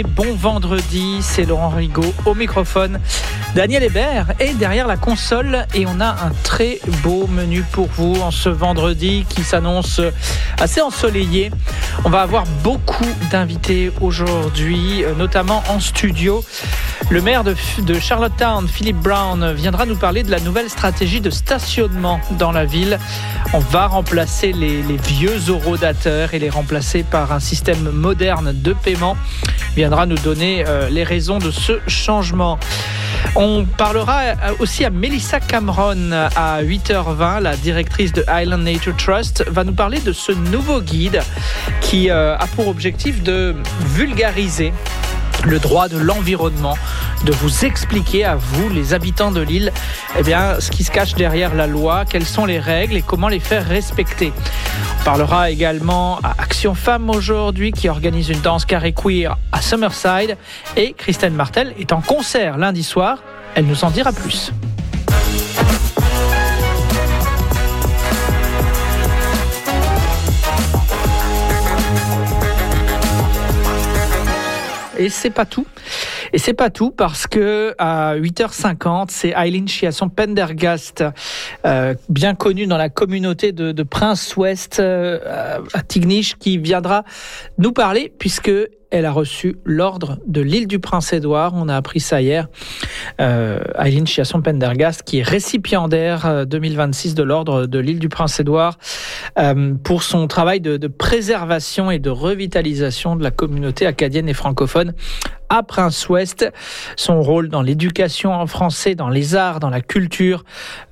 Bon vendredi, c'est Laurent Rigaud au microphone, Daniel Hébert est derrière la console et on a un très beau menu pour vous en ce vendredi qui s'annonce assez ensoleillé. On va avoir beaucoup d'invités aujourd'hui, notamment en studio. Le maire de Charlottetown, Philip Brown, viendra nous parler de la nouvelle stratégie de stationnement dans la ville. On va remplacer les vieux horodateurs et les remplacer par un système moderne de paiement. Il viendra nous donner les raisons de ce changement. On parlera aussi à Melissa Cameron à 8h20, la directrice de Highland Nature Trust, va nous parler de ce nouveau guide qui a pour objectif de vulgariser le droit de l'environnement, de vous expliquer à vous, les habitants de l'île, ce qui se cache derrière la loi, quelles sont les règles et comment les faire respecter. On parlera également à Action Femmes aujourd'hui qui organise une danse carré queer à Summerside et Christine Martel est en concert lundi soir, elle nous en dira plus. Et c'est pas tout. Et c'est pas tout parce que à 8h50, c'est Eileen Chiasson Pendergast, bien connue dans la communauté de Prince West à Tignish, qui viendra nous parler puisque elle a reçu l'ordre de l'île du Prince-Édouard. On a appris ça hier. Eileen Chiasson Pendergast, qui est récipiendaire 2026 de l'ordre de l'île du Prince-Édouard pour son travail de préservation et de revitalisation de la communauté acadienne et francophone à Prince-Ouest. Son rôle dans l'éducation en français, dans les arts, dans la culture,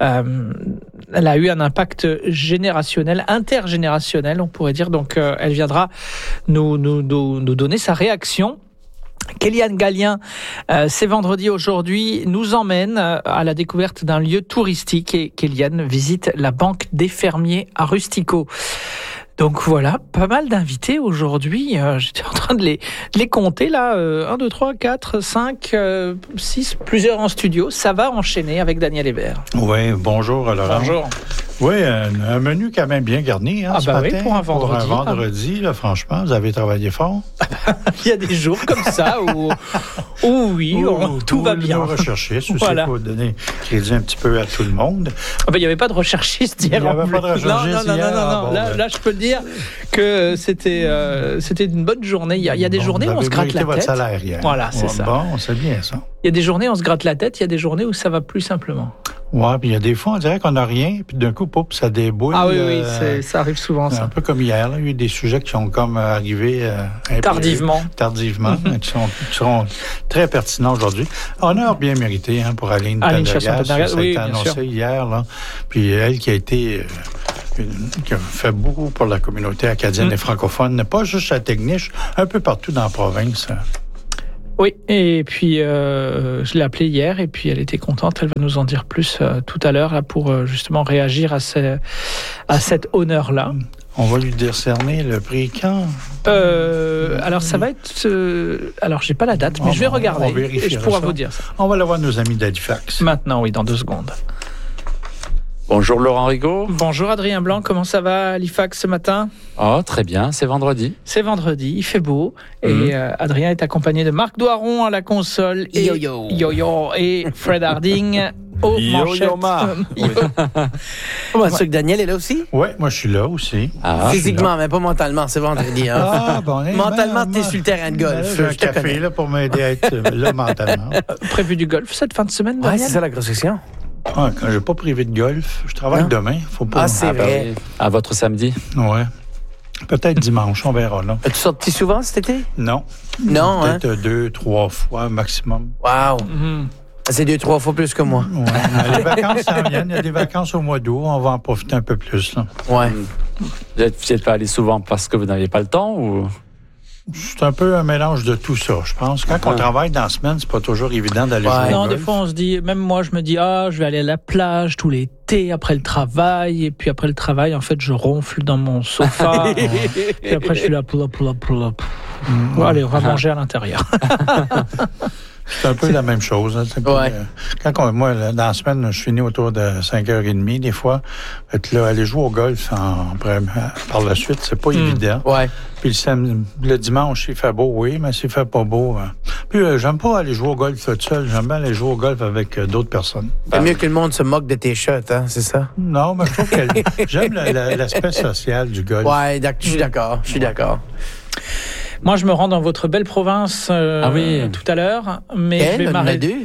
elle a eu un impact générationnel, intergénérationnel, on pourrait dire. Donc, elle viendra nous donner sa réaction. Kéliane Gallien, c'est vendredi aujourd'hui, nous emmène à la découverte d'un lieu touristique et Kéliane visite la Banque des Fermiers à Rustico. Donc voilà, pas mal d'invités aujourd'hui. J'étais en train de les compter là. 1, 2, 3, 4, 5, 6, plusieurs en studio. Ça va enchaîner avec Daniel Hébert. Oui, bonjour Laurent. Bonjour. Oui, un menu quand même bien garni ce matin. Oui, pour un vendredi. Pour un vendredi, là, franchement, vous avez travaillé fort. Il y a des jours comme ça où tout va bien. Nos recherchistes, voilà. Il faut donner crédit un petit peu à tout le monde. Il n'y avait pas de recherchistes hier. Il n'y avait pas de recherchistes hier. Non. Là, je peux le dire que c'était une bonne journée. Il y a des journées où on se gratte la tête. Votre salaire hier. Voilà, c'est ça. Bon, c'est bien ça. Il y a des journées où on se gratte la tête, il y a des journées où ça va plus simplement. Oui, puis il y a des fois, on dirait qu'on n'a rien, puis d'un coup, ça déboule. Ah oui, ça arrive souvent, ça. Un peu comme hier, là, il y a eu des sujets qui sont comme arrivés tardivement, qui seront très pertinents aujourd'hui. Honneur bien mérité pour Eileen Pendergast. Ça a été annoncé hier, là. Puis elle qui a été... qui a fait beaucoup pour la communauté acadienne et francophone, pas juste à Tignish, un peu partout dans la province. Oui, et puis je l'ai appelée hier et puis elle était contente. Elle va nous en dire plus tout à l'heure là, pour justement réagir à cet honneur-là. On va lui décerner le prix quand? Alors ça va être... alors j'ai pas la date, mais je vais regarder et je pourrai vous dire ça. On va aller voir nos amis d'Halifax. Maintenant, oui, dans 2 secondes. Bonjour Laurent Rigaud. Bonjour Adrien Blanc, comment ça va à Halifax ce matin? Oh, très bien, c'est vendredi. C'est vendredi, il fait beau. Et Adrien est accompagné de Marc Doiron à la console. Et Yo-Yo. Et Fred Harding aux manchettes. Comment ça que Daniel est là aussi? Oui, moi je suis là aussi. Physiquement, mais pas mentalement, c'est vendredi. Mentalement, t'es sur le terrain de golf. J'ai un café là, pour m'aider à être là mentalement. Prévu du golf cette fin de semaine, Daniel? Oui, c'est ça la grosse question. Quand j'ai pas privé de golf, je travaille demain. Faut pas. C'est vrai. À votre samedi? Ouais. Peut-être dimanche, on verra là. As-tu sorti souvent cet été? Non. Non, peut-être 2-3 fois maximum. Wow! C'est 2-3 fois plus que moi. Ouais. Les vacances s'en viennent. Il y a des vacances au mois d'août. On va en profiter un peu plus. Là. Ouais. Vous n'êtes pas allé souvent parce que vous n'aviez pas le temps ou... C'est un peu un mélange de tout ça, je pense. Quand on travaille dans la semaine, c'est pas toujours évident d'aller jouer au Non, golf. des fois, on se dit, même moi, je me dis, je vais aller à la plage tout l'été après le travail. Et puis après le travail, en fait, je ronfle dans mon sofa. Et après, je suis là, pull up. Allez, on va manger à l'intérieur. C'est un peu la même chose. Hein, moi, là, dans la semaine, je finis autour de 5h30 des fois. Là, aller jouer au golf par la suite, c'est pas évident. Ouais. Puis le dimanche, il fait beau, oui, mais s'il fait pas beau... Puis j'aime pas aller jouer au golf tout seul. J'aime bien aller jouer au golf avec d'autres personnes. C'est mieux que le monde se moque de tes shots, hein, c'est ça? Non, mais je trouve que j'aime l'aspect social du golf. Ouais, je suis d'accord. Moi, je me rends dans votre belle province tout à l'heure, mais je vais m'arrêter.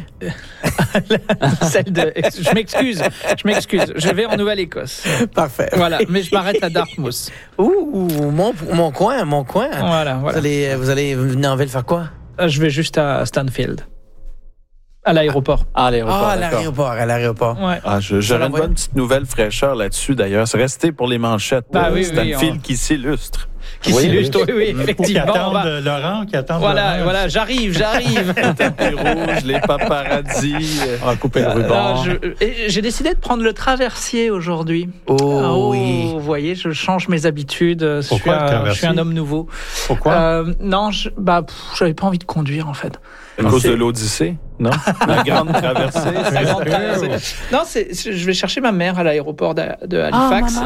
Je m'excuse. Je vais en Nouvelle-Écosse. Parfait. Voilà, mais je m'arrête à Dartmouth. Ouh, mon coin. Voilà. Vous allez venir en ville faire quoi? Je vais juste à Stanfield. À l'aéroport. À l'aéroport. À l'aéroport. Ouais. J'aurais une bonne petite nouvelle fraîcheur là-dessus, d'ailleurs. C'est resté pour les manchettes. Stanfield qui s'illustre. Oui, effectivement. Qui attendent Laurent, Voilà, j'arrive. Le tapis rouge, les paparazzis. On va couper le ruban. J'ai décidé de prendre le traversier aujourd'hui. Oui. Vous voyez, je change mes habitudes. Pourquoi je suis un homme nouveau. Pourquoi? Non, j'avais pas envie de conduire, en fait. À cause de l'Odyssée, non? La grande traversée. Non, je vais chercher ma mère à l'aéroport de Halifax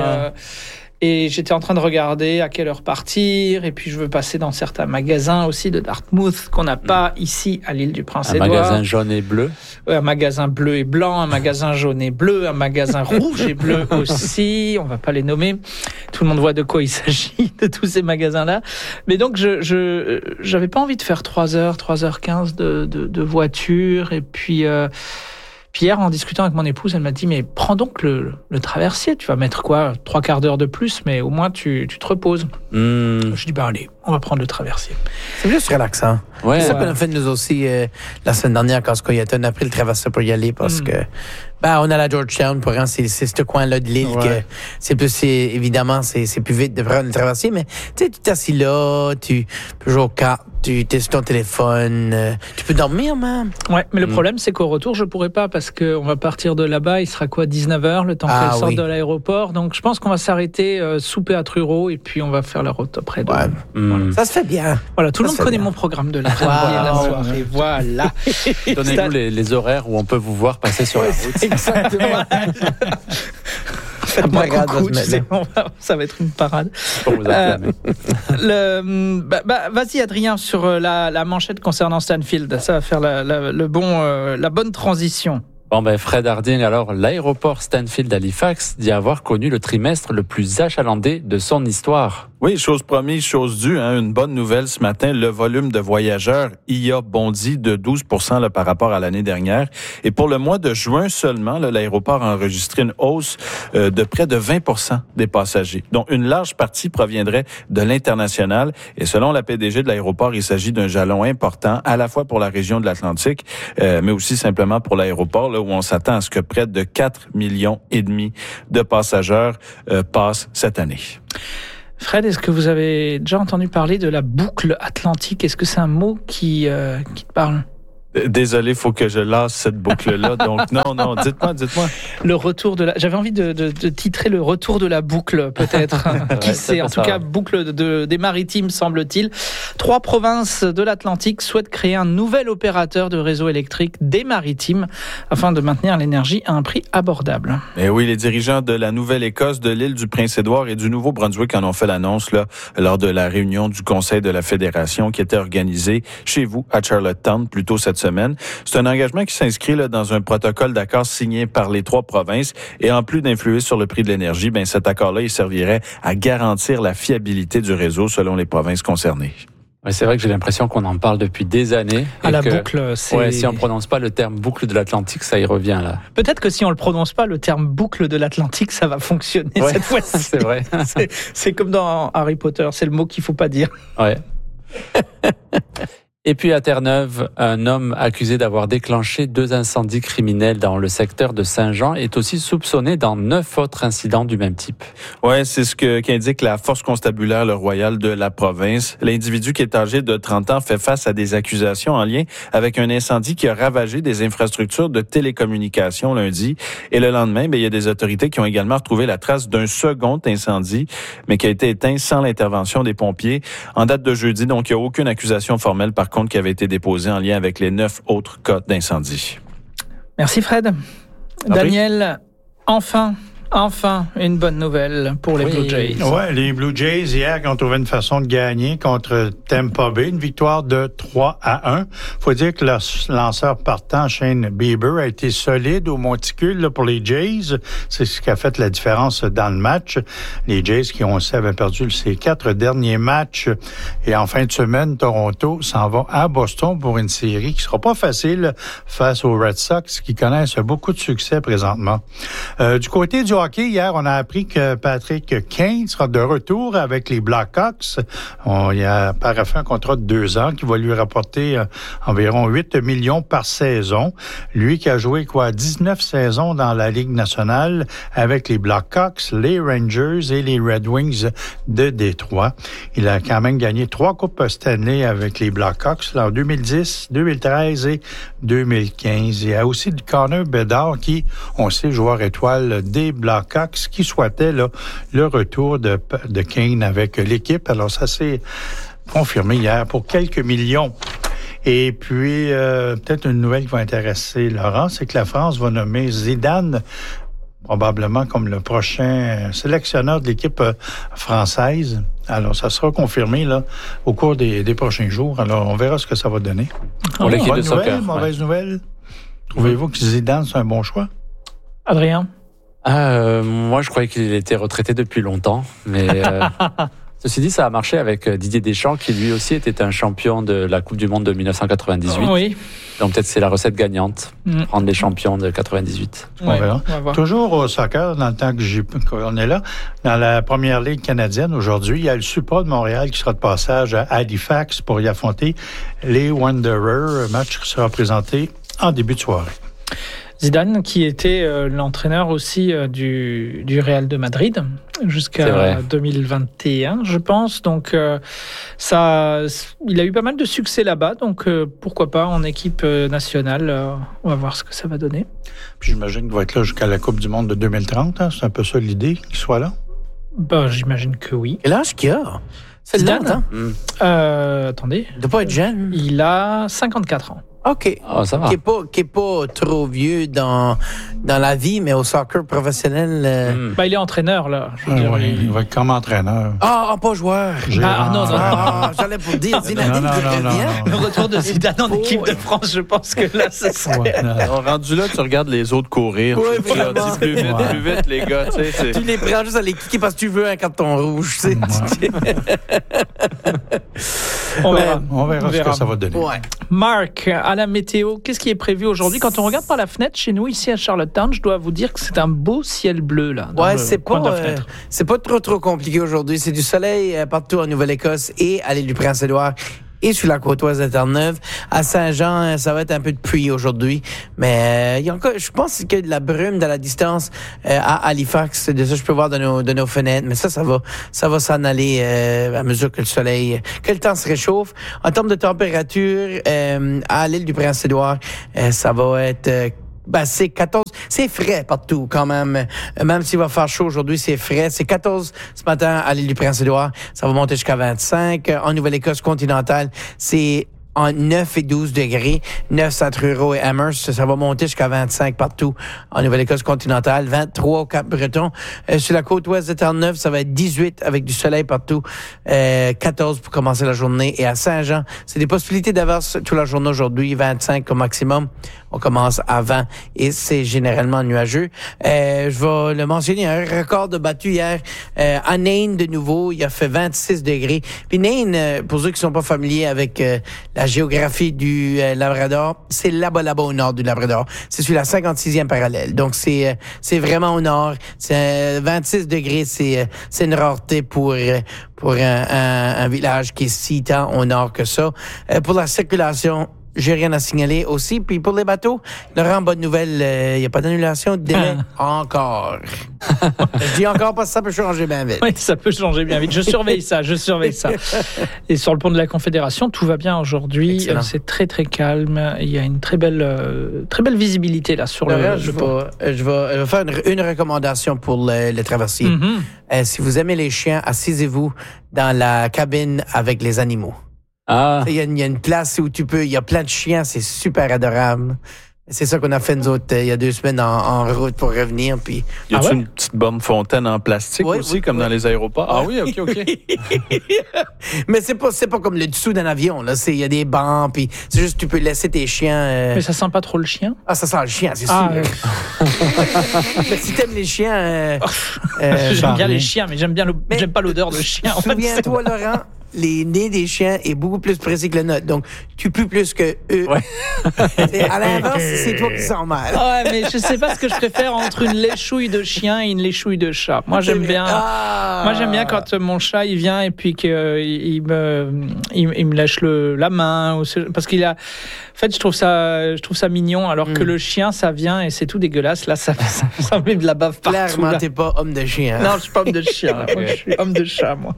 et j'étais en train de regarder à quelle heure partir, et puis je veux passer dans certains magasins aussi de Dartmouth qu'on n'a pas ici à l'île du Prince-Édouard. Un magasin jaune et bleu. Ouais, un magasin bleu et blanc, un magasin jaune et bleu, un magasin rouge et bleu aussi. On va pas les nommer. Tout le monde voit de quoi il s'agit de tous ces magasins-là. Mais donc j'avais pas envie de faire 3h15 de voiture, et puis hier, en discutant avec mon épouse, elle m'a dit, mais prends donc le traversier, tu vas mettre quoi, 3 quarts d'heure de plus, mais au moins tu te reposes. Je dis, allez, on va prendre le traversier. C'est juste relaxant. Ouais, c'est ça qu'on a fait nous aussi la semaine dernière quand on a pris le traversier pour y aller, parce que on a la Georgetown, pour c'est ce coin-là de l'île que c'est plus, évidemment, c'est plus vite de prendre le traversier, mais tu sais, tu t'assis là, tu peux jouer aux cartes, tu es sur ton téléphone, tu peux dormir même. Ouais, mais le problème, c'est qu'au retour, je pourrais pas, parce qu'on va partir de là-bas, il sera 19h, le temps qu'elle sorte de l'aéroport, donc je pense qu'on va s'arrêter, souper à Truro, et puis on va faire la route après. Voilà. Ça se fait bien. Voilà, tout le monde connaît mon programme de la soirée. Voilà. Donnez-nous les horaires où on peut vous voir passer sur la route. Exactement. Faites-moi coucou, ça va être une parade. Pour vous acclamer. Vas-y Adrien, sur la manchette concernant Stanfield, ça va faire la bonne transition. Fred Harding, alors l'aéroport Stanfield Halifax dit avoir connu le trimestre le plus achalandé de son histoire. Oui, chose promise, chose due. Une bonne nouvelle ce matin, le volume de voyageurs y a bondi de 12% par rapport à l'année dernière. Et pour le mois de juin seulement, l'aéroport a enregistré une hausse de près de 20% des passagers, dont une large partie proviendrait de l'international. Et selon la PDG de l'aéroport, il s'agit d'un jalon important, à la fois pour la région de l'Atlantique, mais aussi simplement pour l'aéroport, là où on s'attend à ce que près de 4,5 millions de passagers passent cette année. Fred, est-ce que vous avez déjà entendu parler de la boucle atlantique? Est-ce que c'est un mot qui te parle? Désolé, faut que je lasse cette boucle-là. Donc, non, dites-moi. Le retour de j'avais envie de titrer le retour de la boucle, peut-être. Qui sait? En tout cas, boucle des maritimes, semble-t-il. 3 provinces de l'Atlantique souhaitent créer un nouvel opérateur de réseau électrique des maritimes afin de maintenir l'énergie à un prix abordable. Et oui, les dirigeants de la Nouvelle-Écosse, de l'île du Prince-Édouard et du Nouveau-Brunswick en ont fait l'annonce lors de la réunion du Conseil de la Fédération qui était organisée chez vous à Charlottetown plus tôt cette semaine. C'est un engagement qui s'inscrit dans un protocole d'accord signé par les 3 provinces et en plus d'influer sur le prix de l'énergie, cet accord-là, il servirait à garantir la fiabilité du réseau selon les provinces concernées. Ouais, c'est vrai que j'ai l'impression qu'on en parle depuis des années. Boucle, c'est... Ouais, si on prononce pas le terme boucle de l'Atlantique, ça y revient là. Peut-être que si on le prononce pas, le terme boucle de l'Atlantique, ça va fonctionner cette fois-ci. C'est vrai. c'est comme dans Harry Potter, c'est le mot qu'il faut pas dire. Ouais. Et puis à Terre-Neuve, un homme accusé d'avoir déclenché 2 incendies criminels dans le secteur de Saint-Jean est aussi soupçonné dans 9 autres incidents du même type. Ouais, c'est ce qu'indique la force constabulaire royale de la province. L'individu qui est âgé de 30 ans fait face à des accusations en lien avec un incendie qui a ravagé des infrastructures de télécommunications lundi. Et le lendemain, il y a des autorités qui ont également retrouvé la trace d'un second incendie, mais qui a été éteint sans l'intervention des pompiers. En date de jeudi, donc il n'y a aucune accusation formelle par contre compte qui avait été déposé en lien avec les 9 autres cas d'incendie. Merci Fred. Daniel, enfin, une bonne nouvelle pour les Blue Jays. Oui, les Blue Jays, hier, qui ont trouvé une façon de gagner contre Tampa Bay, une victoire de 3-1. Faut dire que le lanceur partant, Shane Bieber, a été solide au monticule là, pour les Jays. C'est ce qui a fait la différence dans le match. Les Jays, qui, on le sait, avaient perdu ces 4 derniers matchs. Et en fin de semaine, Toronto s'en va à Boston pour une série qui sera pas facile face aux Red Sox, qui connaissent beaucoup de succès présentement. Du côté du hockey, hier, on a appris que Patrick Kane sera de retour avec les Blackhawks. Il a paraffé un contrat de 2 ans qui va lui rapporter environ 8 millions par saison. Lui qui a joué 19 saisons dans la Ligue nationale avec les Blackhawks, les Rangers et les Red Wings de Détroit. Il a quand même gagné 3 Coupes Stanley avec les Blackhawks en 2010, 2013 et 2015. Il y a aussi Connor Bedard qui, on sait, joueur étoile des Blackhawks, qui souhaitait là, le retour de Kane avec l'équipe. Alors, ça s'est confirmé hier pour quelques millions. Et puis, peut-être une nouvelle qui va intéresser Laurent, c'est que la France va nommer Zidane probablement comme le prochain sélectionneur de l'équipe française. Alors, ça sera confirmé là au cours des prochains jours. Alors, on verra ce que ça va donner. Pour l'équipe de soccer. Mauvaise nouvelle? Trouvez-vous que Zidane, c'est un bon choix? Adrien? Moi, je croyais qu'il était retraité depuis longtemps, mais ceci dit, ça a marché avec Didier Deschamps, qui lui aussi était un champion de la Coupe du Monde de 1998. Oui. Donc peut-être c'est la recette gagnante, prendre les champions de 98. On verra. Toujours au soccer, dans le temps qu'on est là, dans la première ligue canadienne aujourd'hui, il y a le Supra de Montréal qui sera de passage à Halifax pour y affronter les Wanderers. Un match qui sera présenté en début de soirée. Zidane, qui était l'entraîneur aussi du Real de Madrid jusqu'à 2021, je pense. Donc, il a eu pas mal de succès là-bas. Donc, pourquoi pas en équipe nationale. On va voir ce que ça va donner. Puis j'imagine qu'il va être là jusqu'à la Coupe du Monde de 2030. Hein? C'est un peu ça l'idée, qu'il soit là? J'imagine que oui. Quel âge qu'il a? C'est Zidane, attendez. Il doit pas être jeune. Il a 54 ans. OK. Oh, ça va. Qui est pas trop vieux dans la vie, mais au soccer professionnel. Il est entraîneur, là. Il va être comme entraîneur. Pas joueur. Non. J'allais pour dire, Zinedine, le retour de Zidane en équipe de France, je pense que là, ça serait... Rendu là, tu regardes les autres courir. Oui, tu leur dis plus vite, les gars. Tu les prends juste à les kicker parce que tu veux un carton rouge. On verra ce que ça va donner. Ouais. Marc, à la météo, qu'est-ce qui est prévu aujourd'hui? Quand on regarde par la fenêtre, chez nous, ici à Charlottetown, je dois vous dire que c'est un beau ciel bleu, là. C'est pas trop compliqué aujourd'hui. C'est du soleil partout en Nouvelle-Écosse et à l'île du Prince-Édouard et sur la côte ouest de Terre-Neuve. À Saint-Jean, ça va être un peu de pluie aujourd'hui, mais il y a encore, je pense qu'il y a de la brume dans la distance à Halifax. De ça, je peux voir de nos fenêtres, mais ça va s'en aller à mesure que le temps se réchauffe. En termes de température, à l'île du Prince-Édouard, ça va être c'est 14. C'est frais partout quand même. Même s'il va faire chaud aujourd'hui, c'est frais. C'est 14 ce matin à l'île du Prince-Édouard. Ça va monter jusqu'à 25. En Nouvelle-Écosse continentale, c'est en 9 et 12 degrés. 9 Saint-Truro et Amherst, ça va monter jusqu'à 25 partout en Nouvelle-Écosse continentale. 23 au Cap-Breton. Sur la côte ouest de Terre-Neuve, ça va être 18 avec du soleil partout. 14 pour commencer la journée. Et à Saint-Jean, c'est des possibilités d'averse toute la journée aujourd'hui. 25 au maximum. On commence à 20 et c'est généralement nuageux. Je vais le mentionner, il y a un record de battu hier à Nain de nouveau. Il a fait 26 degrés. Puis Nain, pour ceux qui sont pas familiers avec la géographie du Labrador, c'est là-bas au nord du Labrador. C'est sur la 56e parallèle. Donc c'est vraiment au nord. C'est 26 degrés, c'est une rareté pour un village qui est si tant au nord que ça. Pour la circulation, j'ai rien à signaler aussi. Puis pour les bateaux, Laurent, bonne nouvelle, il n'y a pas d'annulation de délai encore. Je dis encore parce que ça peut changer bien vite. Oui, ça peut changer bien vite. Je surveille ça. Et sur le pont de la Confédération, tout va bien aujourd'hui. C'est très, très calme. Il y a une très belle visibilité là sur Laurent, le pont. Je vais faire une recommandation pour les traversiers. Si vous aimez les chiens, assisez-vous dans la cabine avec les animaux. Il y a une place où il y a plein de chiens, c'est super adorable. C'est ça qu'on a fait, nous autres, il y a 2 semaines en route pour revenir. Puis... Y a-tu une petite bombe fontaine en plastique aussi, comme dans les aéroports? Ah oui, OK. Mais c'est pas comme le dessous d'un avion, là. Il y a des bancs, puis c'est juste tu peux laisser tes chiens... Mais ça sent pas trop le chien? Ah, ça sent le chien, c'est sûr. Mais si t'aimes les chiens... j'aime bien les chiens, mais j'aime pas l'odeur de chien. Souviens-toi, Laurent, les nez des chiens est beaucoup plus précis que le nôtre. Donc, tu pues plus que eux. Ouais. À l'inverse, c'est toi qui sens mal. Ouais, mais je sais pas ce que je préfère entre une léchouille de chien et une léchouille de chat. Moi, j'aime bien. Moi, j'aime bien quand mon chat il vient et puis qu'il me lèche la main parce qu'il a. En fait, je trouve ça mignon, alors que le chien, ça vient et c'est tout dégueulasse. Là, ça met de la bave partout. Clairement, t'es pas homme de chien. Non, je suis pas homme de chien. Moi, je suis homme de chat, moi.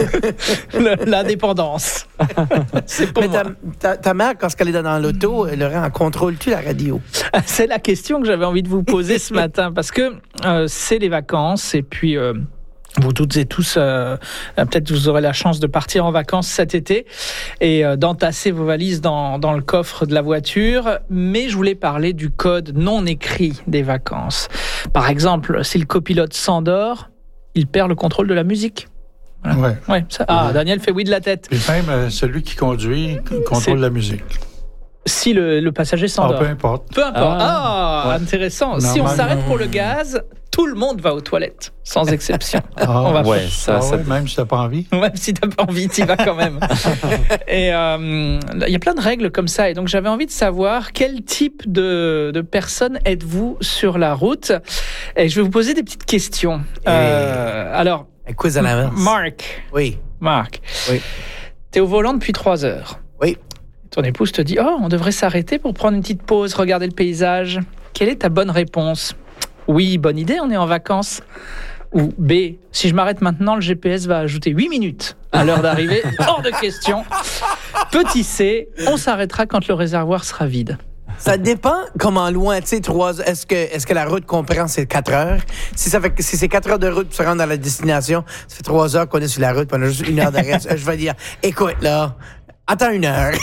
L'indépendance. C'est pour moi. Ta mère, quand elle est dans l'auto, Laurent, contrôle-tu la radio? C'est la question que j'avais envie de vous poser ce matin, parce que c'est les vacances et puis... vous toutes et tous, peut-être vous aurez la chance de partir en vacances cet été et d'entasser vos valises dans le coffre de la voiture. Mais je voulais parler du code non écrit des vacances. Par exemple, si le copilote s'endort, il perd le contrôle de la musique. Voilà. Ouais. Daniel fait oui de la tête. Et même celui qui conduit contrôle la musique. Si le passager s'endort. Peu importe. Intéressant. Normalement, si on s'arrête pour le gaz, tout le monde va aux toilettes, sans exception. On va même si t'as pas envie. Même si t'as pas envie, t'y vas quand même. Et il y a plein de règles comme ça. Et donc j'avais envie de savoir quel type de personne êtes-vous sur la route. Et je vais vous poser des petites questions. Alors, un quiz à l'avance. Marc. Oui. Marc. Oui. T'es au volant depuis 3 heures. Oui. Ton épouse te dit « Oh, on devrait s'arrêter pour prendre une petite pause, regarder le paysage. » Quelle est ta bonne réponse? Oui, bonne idée, on est en vacances. Ou B, si je m'arrête maintenant, le GPS va ajouter 8 minutes à l'heure d'arrivée. Hors de question. Petit C, on s'arrêtera quand le réservoir sera vide. Ça dépend comment loin, tu sais, 3 heures. Est-ce que la route comprend ces 4 heures? Si c'est 4 heures de route pour se rendre à la destination, ça fait 3 heures qu'on est sur la route, puis on a juste 1 heure d'arrêt. Je vais dire, écoute, là, attends 1 heure.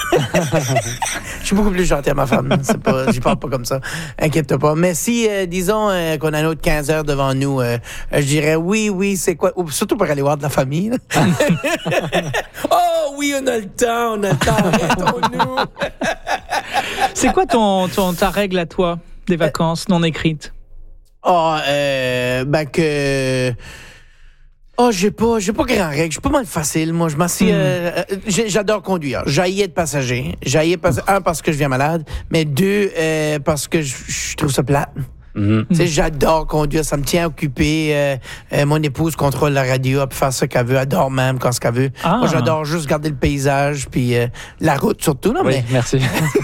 Je suis beaucoup plus gentil à ma femme. J'y parle pas comme ça. Inquiète-toi pas. Mais si, disons qu'on a un autre 15 heures devant nous, je dirais oui, c'est quoi? Surtout pour aller voir de la famille. Oh oui, on a le temps, arrêtons-nous. C'est quoi ta règle à toi des vacances non écrites? J'ai pas grand règle. Je suis pas mal facile. Moi, je m'assieds. J'adore conduire. J'haïs être passager. Parce que je viens malade, mais 2, parce que je trouve ça plate. Tu sais, j'adore conduire, ça me tient occupé. Mon épouse contrôle la radio, elle peut faire ce qu'elle veut, elle dort même quand ce qu'elle veut. Moi, j'adore juste regarder le paysage, puis la route surtout. Non, oui, merci.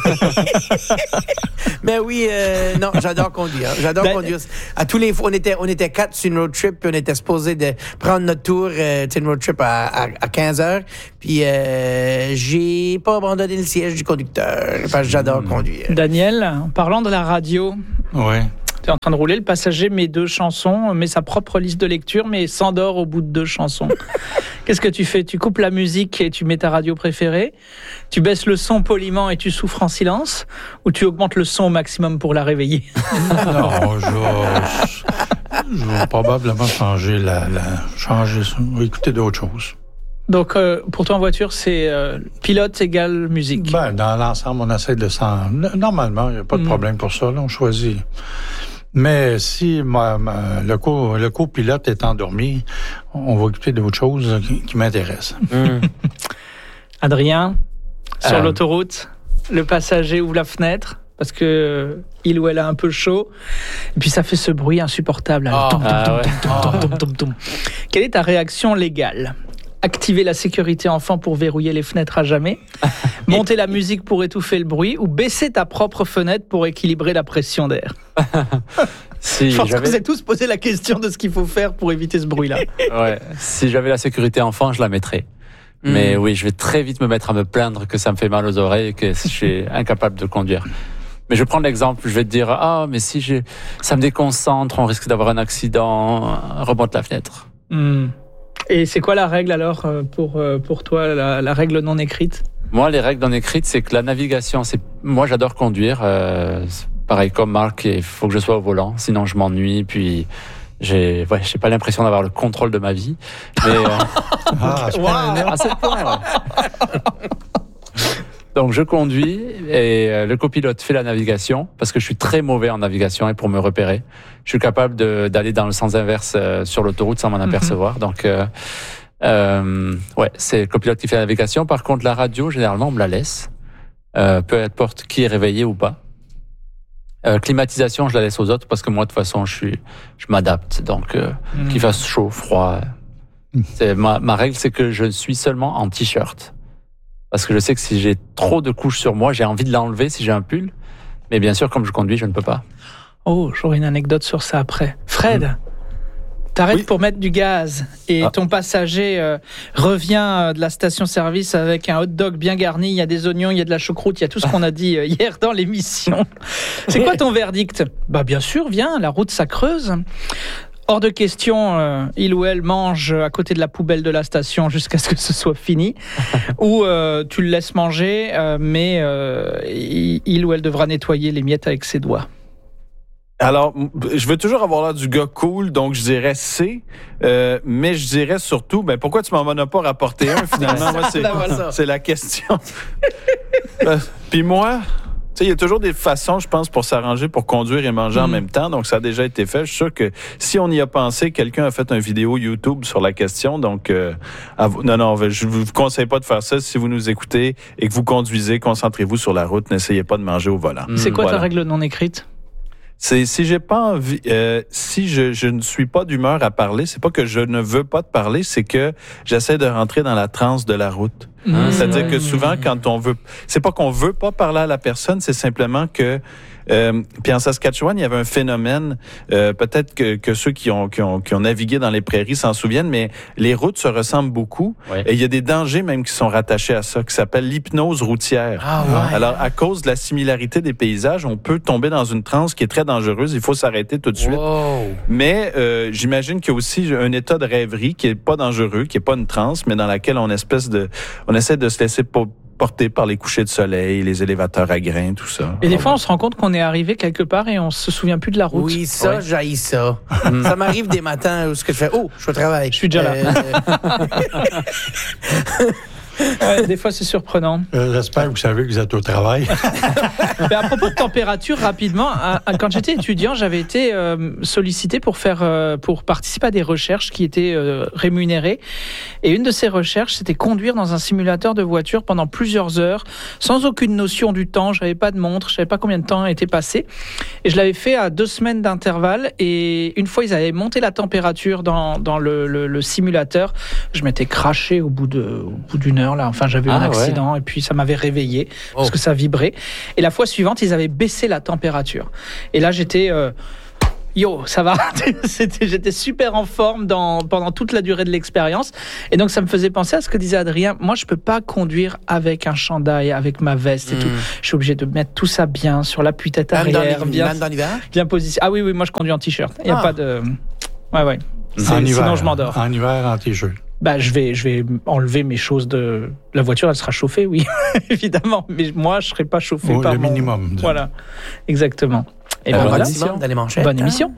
Mais oui, non, j'adore conduire. Conduire. À tous les fois, on était 4 sur une road trip, puis on était supposé de prendre notre tour, une road trip à 15 heures. Puis j'ai pas abandonné le siège du conducteur, parce que j'adore conduire. Daniel, en parlant de la radio. Oui. Tu es en train de rouler, le passager met 2 chansons, met sa propre liste de lecture, mais s'endort au bout de 2 chansons. Qu'est-ce que tu fais? Tu coupes la musique et tu mets ta radio préférée? Tu baisses le son poliment et tu souffres en silence? Ou tu augmentes le son au maximum pour la réveiller? Non, je vais probablement changer écouter d'autres choses. Donc, pour toi en voiture, c'est pilote égale musique? Dans l'ensemble, on essaie de s'en... Normalement, il n'y a pas de problème pour ça. Là, on choisit. Mais si le copilote est endormi, on va écouter d'autres choses qui m'intéressent. Adrien, sur l'autoroute, le passager ouvre la fenêtre parce que il ou elle a un peu chaud. Et puis ça fait ce bruit insupportable. Quelle est ta réaction légale? Activer la sécurité enfant pour verrouiller les fenêtres à jamais, monter la musique pour étouffer le bruit ou baisser ta propre fenêtre pour équilibrer la pression d'air? Je pense que vous avez tous posé la question de ce qu'il faut faire pour éviter ce bruit-là. Ouais. Si j'avais la sécurité enfant, je la mettrais. Mais oui, je vais très vite me mettre à me plaindre que ça me fait mal aux oreilles et que je suis incapable de conduire. Mais je vais prendre l'exemple, je vais te dire, mais si ça me déconcentre, on risque d'avoir un accident, remonte la fenêtre. Et c'est quoi la règle alors pour toi, la règle non écrite? Moi, les règles non écrites, c'est que la navigation, moi, j'adore conduire. Pareil comme Marc, il faut que je sois au volant, sinon je m'ennuie. Puis j'ai pas l'impression d'avoir le contrôle de ma vie. Mais à ce point. Donc je conduis et le copilote fait la navigation parce que je suis très mauvais en navigation et pour me repérer, je suis capable d'aller dans le sens inverse sur l'autoroute sans m'en apercevoir. Donc c'est le copilote qui fait la navigation. Par contre, la radio, généralement, on me la laisse, peu importe qui est réveillé ou pas. Climatisation, je la laisse aux autres parce que moi, de toute façon, je m'adapte. Donc, qu'il fasse chaud, froid. Ma règle, c'est que je suis seulement en t-shirt. Parce que je sais que si j'ai trop de couches sur moi, j'ai envie de l'enlever si j'ai un pull. Mais bien sûr, comme je conduis, je ne peux pas. Oh, j'aurai une anecdote sur ça après. Fred, t'arrêtes pour mettre du gaz et ton passager revient de la station-service avec un hot dog bien garni, il y a des oignons, il y a de la choucroute, il y a tout ce qu'on a dit hier dans l'émission. C'est quoi ton verdict ? Bah bien sûr, viens, la route ça creuse. Hors de question, il ou elle mange à côté de la poubelle de la station jusqu'à ce que ce soit fini. Ou tu le laisses manger, mais il ou elle devra nettoyer les miettes avec ses doigts. Alors, je veux toujours avoir l'air du gars cool, donc je dirais C, mais je dirais surtout, pourquoi tu m'en as pas rapporté un finalement? Moi, c'est la question. Puis moi, tu sais, il y a toujours des façons, je pense, pour s'arranger, pour conduire et manger en même temps, donc ça a déjà été fait. Je suis sûr que si on y a pensé, quelqu'un a fait une vidéo YouTube sur la question, donc non, je vous conseille pas de faire ça. Si vous nous écoutez et que vous conduisez, concentrez-vous sur la route, n'essayez pas de manger au volant. C'est quoi ta règle non écrite? C'est si j'ai pas envie, si je ne suis pas d'humeur à parler, c'est pas que je ne veux pas te parler, c'est que j'essaie de rentrer dans la transe de la route. C'est-à-dire que souvent, quand on veut, c'est pas qu'on veut pas parler à la personne, c'est simplement que puis en Saskatchewan, il y avait un phénomène, peut-être que ceux qui ont navigué dans les prairies s'en souviennent, mais les routes se ressemblent beaucoup. Oui. Et il y a des dangers même qui sont rattachés à ça, qui s'appelle l'hypnose routière. Ah, ouais. Alors, à cause de la similarité des paysages, on peut tomber dans une transe qui est très dangereuse. Il faut s'arrêter tout de suite. Wow. Mais j'imagine qu'il y a aussi un état de rêverie qui est pas dangereux, qui est pas une transe, mais dans laquelle on essaie de se laisser porté par les couchers de soleil, les élévateurs à grains, tout ça. Et des fois, on se rend compte qu'on est arrivé quelque part et on se souvient plus de la route. Oui, ça, j'haïs ça. Ça m'arrive des matins où je fais « je suis au travail ». Je suis déjà là. Ouais, des fois, c'est surprenant. J'espère que vous savez que vous êtes au travail. À propos de température, rapidement, quand j'étais étudiant, j'avais été sollicité pour participer à des recherches qui étaient rémunérées. Et une de ces recherches, c'était conduire dans un simulateur de voiture pendant plusieurs heures, sans aucune notion du temps. Je n'avais pas de montre, je savais pas combien de temps était passé. Et je l'avais fait à 2 semaines d'intervalle. Et une fois, ils avaient monté la température dans le simulateur. Je m'étais craché au bout d'une heure. Là. Enfin, j'avais eu un accident et puis ça m'avait réveillé parce que ça vibrait. Et la fois suivante, ils avaient baissé la température. Et là, j'étais... ça va. J'étais super en forme pendant toute la durée de l'expérience. Et donc, ça me faisait penser à ce que disait Adrien. Moi, je peux pas conduire avec un chandail, avec ma veste et tout. Je suis obligé de mettre tout ça bien sur l'appui-tête arrière. Même dans l'hiver? Bien positionné. Ah oui, moi, je conduis en t-shirt. Il n'y a pas de... Ouais. Sinon, je m'endors. En hiver, en t-shirt. Je vais enlever mes choses de... La voiture, elle sera chauffée, oui, évidemment. Mais moi, je ne serai pas chauffé par le minimum. Voilà, exactement. Et bonne émission dans les manchettes. Bonne émission.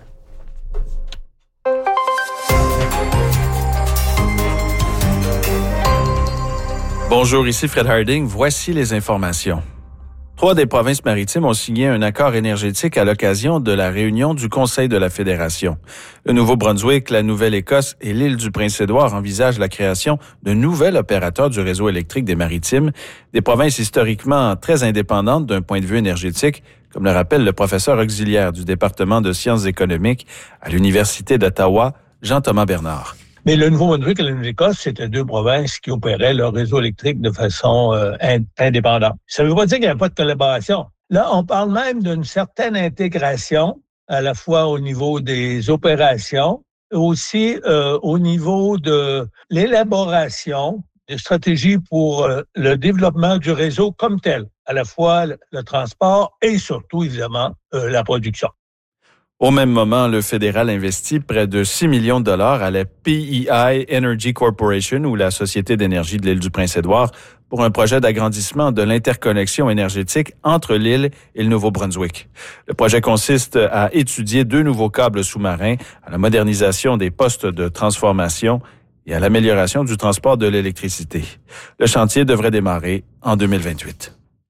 Bonjour, ici Fred Harding. Voici les informations. 3 des provinces maritimes ont signé un accord énergétique à l'occasion de la réunion du Conseil de la Fédération. Le Nouveau-Brunswick, la Nouvelle-Écosse et l'île du Prince-Édouard envisagent la création d'un nouvel opérateur du réseau électrique des maritimes, des provinces historiquement très indépendantes d'un point de vue énergétique, comme le rappelle le professeur auxiliaire du département de sciences économiques à l'Université d'Ottawa, Jean-Thomas Bernard. Mais le Nouveau-Brunswick et la Nouvelle-Écosse, c'était 2 provinces qui opéraient leur réseau électrique de façon indépendante. Ça ne veut pas dire qu'il n'y avait pas de collaboration. Là, on parle même d'une certaine intégration, à la fois au niveau des opérations, aussi au niveau de l'élaboration des stratégies pour le développement du réseau comme tel, à la fois le transport et surtout, évidemment, la production. Au même moment, le fédéral investit près de 6 millions de dollars à la PEI Energy Corporation, ou la Société d'énergie de l'île du Prince-Édouard, pour un projet d'agrandissement de l'interconnexion énergétique entre l'île et le Nouveau-Brunswick. Le projet consiste à étudier 2 nouveaux câbles sous-marins, à la modernisation des postes de transformation et à l'amélioration du transport de l'électricité. Le chantier devrait démarrer en 2028.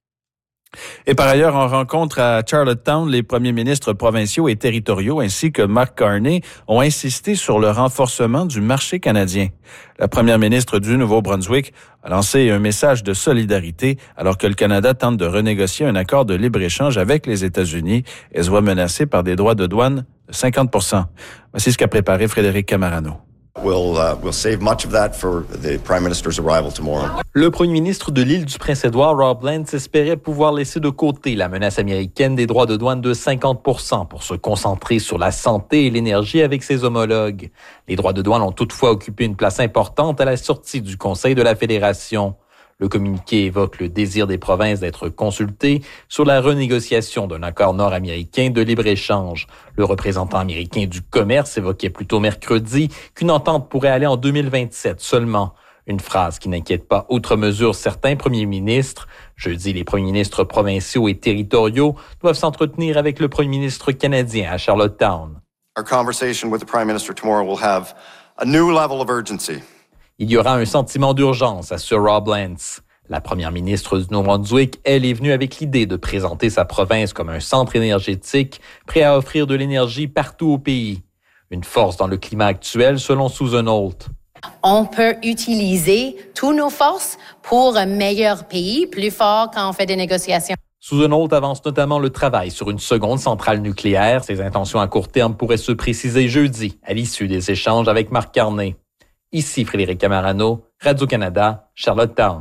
Et par ailleurs, en rencontre à Charlottetown, les premiers ministres provinciaux et territoriaux ainsi que Mark Carney ont insisté sur le renforcement du marché canadien. La première ministre du Nouveau-Brunswick a lancé un message de solidarité alors que le Canada tente de renégocier un accord de libre-échange avec les États-Unis et se voit menacé par des droits de douane de 50%. Voici ce qu'a préparé Frédéric Camarano. We'll save much of that for the Prime Minister's arrival tomorrow. Le premier ministre de l'île du Prince-Édouard, Rob Lance, espérait pouvoir laisser de côté la menace américaine des droits de douane de 50% pour se concentrer sur la santé et l'énergie avec ses homologues. Les droits de douane ont toutefois occupé une place importante à la sortie du Conseil de la Fédération. Le communiqué évoque le désir des provinces d'être consultées sur la renégociation d'un accord nord-américain de libre-échange. Le représentant américain du commerce évoquait plutôt mercredi qu'une entente pourrait aller en 2027 seulement. Une phrase qui n'inquiète pas outre mesure certains premiers ministres. Jeudi, les premiers ministres provinciaux et territoriaux doivent s'entretenir avec le premier ministre canadien à Charlottetown. Our conversation with the Prime Minister tomorrow will have a new level of urgency. Il y aura un sentiment d'urgence, assure Rob Lance. La première ministre du Nouveau-Brunswick, elle, est venue avec l'idée de présenter sa province comme un centre énergétique prêt à offrir de l'énergie partout au pays. Une force dans le climat actuel, selon Susan Holt. On peut utiliser toutes nos forces pour un meilleur pays, plus fort quand on fait des négociations. Susan Holt avance notamment le travail sur une seconde centrale nucléaire. Ses intentions à court terme pourraient se préciser jeudi, à l'issue des échanges avec Mark Carney. Ici Frédéric Camarano, Radio-Canada, Charlottetown.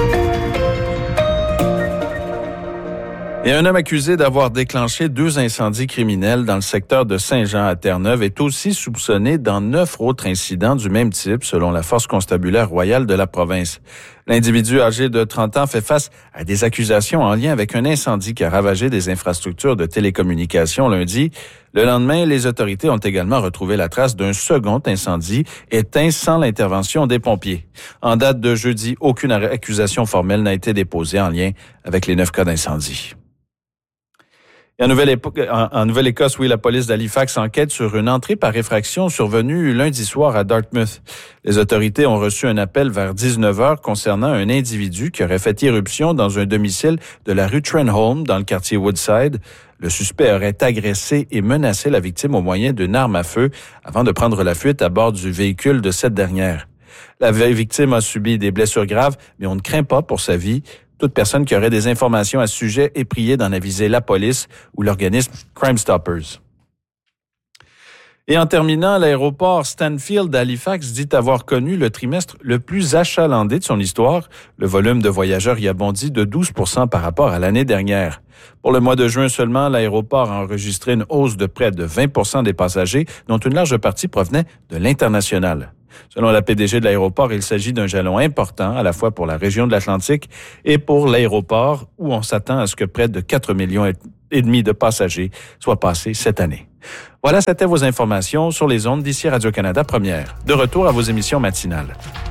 Et un homme accusé d'avoir déclenché 2 incendies criminels dans le secteur de Saint-Jean à Terre-Neuve est aussi soupçonné dans 9 autres incidents du même type, selon la Force constabulaire royale de la province. L'individu âgé de 30 ans fait face à des accusations en lien avec un incendie qui a ravagé des infrastructures de télécommunications lundi. Le lendemain, les autorités ont également retrouvé la trace d'un second incendie éteint sans l'intervention des pompiers. En date de jeudi, aucune accusation formelle n'a été déposée en lien avec les 9 cas d'incendie. En Nouvelle-Écosse, la police d'Halifax enquête sur une entrée par effraction survenue lundi soir à Dartmouth. Les autorités ont reçu un appel vers 19h concernant un individu qui aurait fait irruption dans un domicile de la rue Trenholm dans le quartier Woodside. Le suspect aurait agressé et menacé la victime au moyen d'une arme à feu avant de prendre la fuite à bord du véhicule de cette dernière. La victime a subi des blessures graves, mais on ne craint pas pour sa vie. Toute personne qui aurait des informations à ce sujet est priée d'en aviser la police ou l'organisme Crime Stoppers. Et en terminant, l'aéroport Stanfield d'Halifax dit avoir connu le trimestre le plus achalandé de son histoire. Le volume de voyageurs y a bondi de 12% par rapport à l'année dernière. Pour le mois de juin seulement, l'aéroport a enregistré une hausse de près de 20% des passagers, dont une large partie provenait de l'international. Selon la PDG de l'aéroport, il s'agit d'un jalon important à la fois pour la région de l'Atlantique et pour l'aéroport où on s'attend à ce que près de 4,5 millions de passagers soient passés cette année. Voilà, c'était vos informations sur les ondes d'ici Radio-Canada Première. De retour à vos émissions matinales.